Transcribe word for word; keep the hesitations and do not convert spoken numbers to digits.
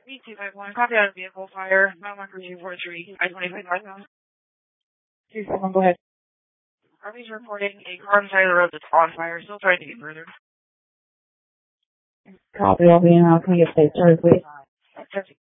B two five one, copy out of vehicle fire, nine one three two four three, I twenty-five northbound. two seven, go ahead. Army's reporting a car on the side of the road that's on fire, still trying to get further. Copy, I'll be in. How can we get safe, sorry, please? Uh,